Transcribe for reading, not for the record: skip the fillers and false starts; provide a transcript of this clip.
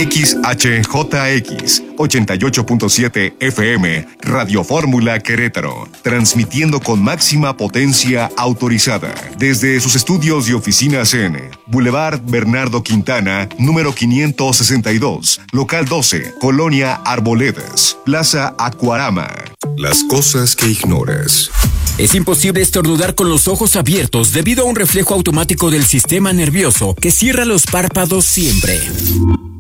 XHJX 88.7 FM, Radio Fórmula Querétaro, transmitiendo con máxima potencia autorizada desde sus estudios y oficinas en Boulevard Bernardo Quintana, número 562, local 12, Colonia Arboledas, Plaza Acuarama. Las cosas que ignoras. Es imposible estornudar con los ojos abiertos debido a un reflejo automático del sistema nervioso que cierra los párpados siempre.